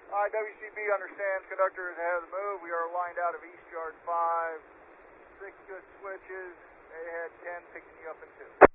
WCB understands. Conductor is ahead of the move. We are lined out of East Yard 5. 6 good switches. Ahead 10, picking you up in 2.